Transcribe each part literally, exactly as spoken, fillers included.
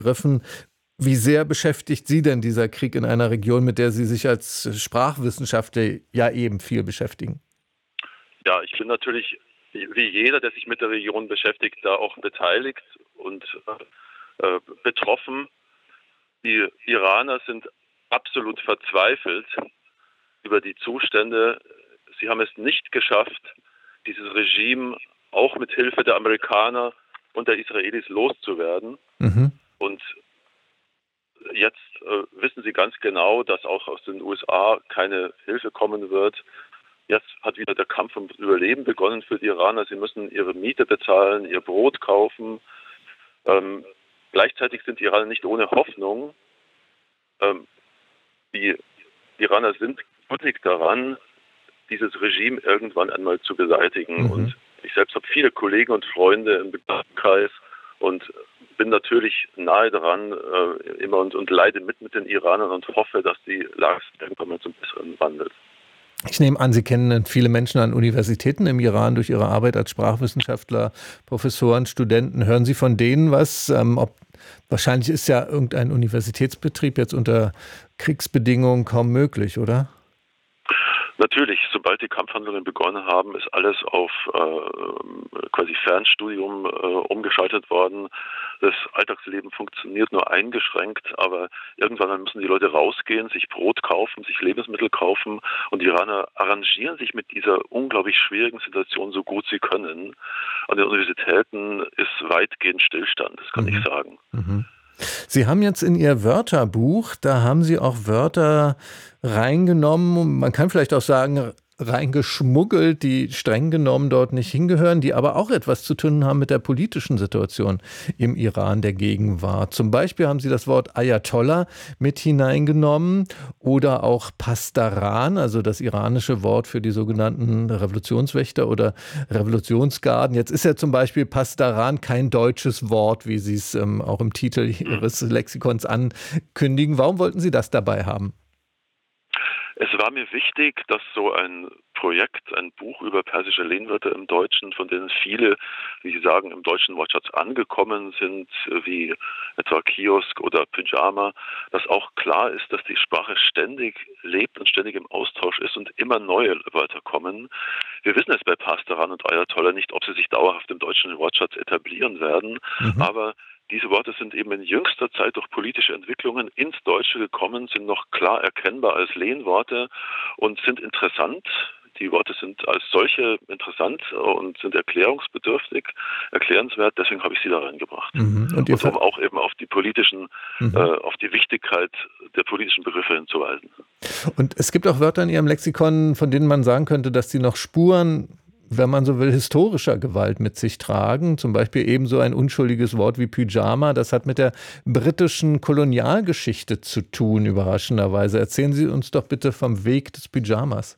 Begriffen. Wie sehr beschäftigt Sie denn dieser Krieg in einer Region, mit der Sie sich als Sprachwissenschaftler ja eben viel beschäftigen? Ja, ich bin natürlich wie jeder, der sich mit der Region beschäftigt, da auch beteiligt und äh, betroffen. Die Iraner sind absolut verzweifelt über die Zustände. Sie haben es nicht geschafft, dieses Regime auch mit Hilfe der Amerikaner und der Israelis loszuwerden. Mhm. Und jetzt äh, wissen sie ganz genau, dass auch aus den U S A keine Hilfe kommen wird. Jetzt hat wieder der Kampf ums Überleben begonnen für die Iraner. Sie müssen ihre Miete bezahlen, ihr Brot kaufen. Ähm, gleichzeitig sind die Iraner nicht ohne Hoffnung. Ähm, die Iraner sind gründlich daran, dieses Regime irgendwann einmal zu beseitigen. Mhm. Und ich selbst habe viele Kollegen und Freunde im Bekanntenkreis und bin natürlich nahe daran äh, immer und, und leide mit mit den Iranern und hoffe, dass die Lage irgendwann mal zum Besseren wandelt. Ich nehme an, Sie kennen viele Menschen an Universitäten im Iran durch Ihre Arbeit als Sprachwissenschaftler, Professoren, Studenten. Hören Sie von denen was? Ähm, ob, wahrscheinlich ist ja irgendein Universitätsbetrieb jetzt unter Kriegsbedingungen kaum möglich, oder? Natürlich, sobald die Kampfhandlungen begonnen haben, ist alles auf äh, quasi Fernstudium äh, umgeschaltet worden. Das Alltagsleben funktioniert nur eingeschränkt, aber irgendwann müssen die Leute rausgehen, sich Brot kaufen, sich Lebensmittel kaufen und die Iraner arrangieren sich mit dieser unglaublich schwierigen Situation so gut sie können. An den Universitäten ist weitgehend Stillstand, das kann Mhm. ich sagen. Mhm. Sie haben jetzt in Ihr Wörterbuch, da haben Sie auch Wörter reingenommen, man kann vielleicht auch sagen, reingeschmuggelt, die streng genommen dort nicht hingehören, die aber auch etwas zu tun haben mit der politischen Situation im Iran der Gegenwart. Zum Beispiel haben Sie das Wort Ayatollah mit hineingenommen oder auch Pasdaran, also das iranische Wort für die sogenannten Revolutionswächter oder Revolutionsgarden. Jetzt ist ja zum Beispiel Pasdaran kein deutsches Wort, wie Sie es ähm, auch im Titel Ihres Lexikons ankündigen. Warum wollten Sie das dabei haben? Es war mir wichtig, dass so ein Projekt, ein Buch über persische Lehnwörter im Deutschen, von denen viele, wie Sie sagen, im deutschen Wortschatz angekommen sind, wie etwa Kiosk oder Pyjama, dass auch klar ist, dass die Sprache ständig lebt und ständig im Austausch ist und immer neue Wörter kommen. Wir wissen es bei Pasdaran und Ayatollah nicht, ob sie sich dauerhaft im deutschen Wortschatz etablieren werden, Mhm. aber diese Worte sind eben in jüngster Zeit durch politische Entwicklungen ins Deutsche gekommen, sind noch klar erkennbar als Lehnworte und sind interessant. Die Worte sind als solche interessant und sind erklärungsbedürftig, erklärenswert. Deswegen habe ich sie da reingebracht. Mhm. Und, Ihr Und um Ver auch eben auf die politischen, mhm. äh, auf die Wichtigkeit der politischen Begriffe hinzuweisen. Und es gibt auch Wörter in Ihrem Lexikon, von denen man sagen könnte, dass sie noch Spuren, wenn man so will, historischer Gewalt mit sich tragen. Zum Beispiel ebenso ein unschuldiges Wort wie Pyjama. Das hat mit der britischen Kolonialgeschichte zu tun, überraschenderweise. Erzählen Sie uns doch bitte vom Weg des Pyjamas.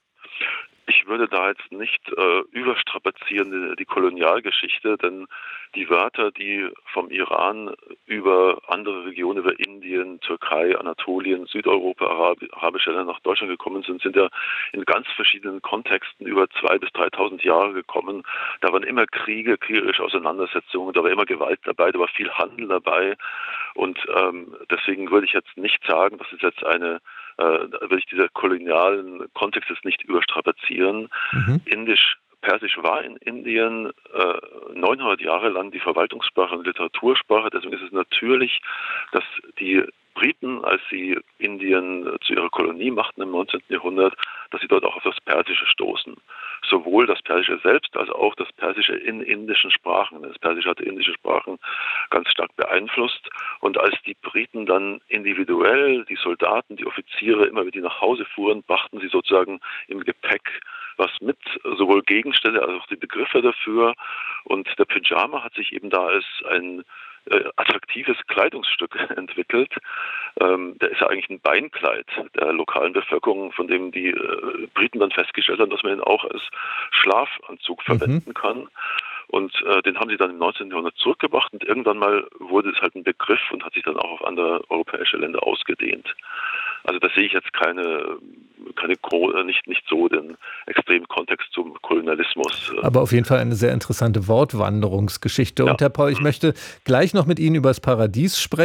Ich würde da jetzt nicht äh, überstrapazieren die, die Kolonialgeschichte, denn die Wörter, die vom Iran über andere Regionen, über Indien, Türkei, Anatolien, Südeuropa, Arab, arabische Länder nach Deutschland gekommen sind, sind ja in ganz verschiedenen Kontexten über zweitausend bis dreitausend Jahre gekommen. Da waren immer Kriege, kriegerische Auseinandersetzungen, da war immer Gewalt dabei, da war viel Handel dabei und ähm, deswegen würde ich jetzt nicht sagen, dass es jetzt eine äh, will ich dieser kolonialen Kontext jetzt nicht überstrapazieren. Mhm. Indisch, Persisch war in Indien äh, neunhundert Jahre lang die Verwaltungssprache und Literatursprache. Deswegen ist es natürlich, dass die Briten, als sie Indien zu ihrer Kolonie machten im neunzehnten Jahrhundert, dass sie dort auch auf das Persische stoßen. Sowohl das Persische selbst als auch das Persische in indischen Sprachen. Das Persische hatte indische Sprachen ganz stark beeinflusst. Und als die Briten dann individuell, die Soldaten, die Offiziere, immer wieder nach Hause fuhren, brachten sie sozusagen im Gepäck was mit, sowohl Gegenstände als auch die Begriffe dafür. Und der Pyjama hat sich eben da als ein äh, attraktives Kleidungsstück entwickelt. Ähm, der ist ja eigentlich ein Beinkleid der lokalen Bevölkerung, von dem die äh, Briten dann festgestellt haben, dass man ihn auch als Schlafanzug verwenden Mhm. kann. Und äh, den haben sie dann im neunzehnten Jahrhundert zurückgebracht und irgendwann mal wurde es halt ein Begriff und hat sich dann auch auf andere europäische Länder ausgedehnt. Also da sehe ich jetzt keine keine nicht, nicht so den extremen Kontext zum Kolonialismus. Aber auf jeden Fall eine sehr interessante Wortwanderungsgeschichte. Ja. Und Herr Paul, ich möchte gleich noch mit Ihnen über das Paradies sprechen.